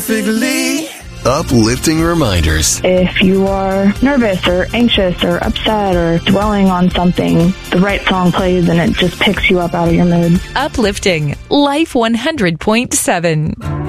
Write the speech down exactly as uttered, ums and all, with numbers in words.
perfectly. Uplifting reminders. If you are nervous or anxious or upset or dwelling on something, the right song plays and it just picks you up out of your mood. Uplifting Life one hundred point seven.